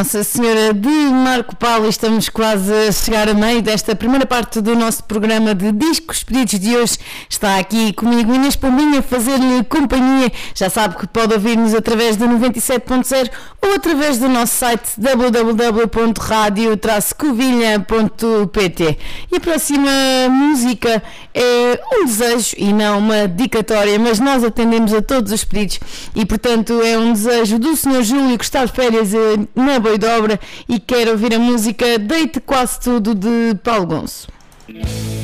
Nossa Senhora de Marco Paulo, estamos quase a chegar a meio desta primeira parte do nosso programa de Discos Pedidos de hoje. Está aqui comigo Inês Pombinha a fazer-lhe companhia. Já sabe que pode ouvir-nos através do 97.0 ou através do nosso site www.radio-covilha.pt. E a próxima música é um desejo e não uma dedicatória, mas nós atendemos a todos os pedidos e, portanto, é um desejo do Sr. Júlio que está de férias na Boa de Obra e quero ouvir a música Deite Quase Tudo de Paulo Gonço.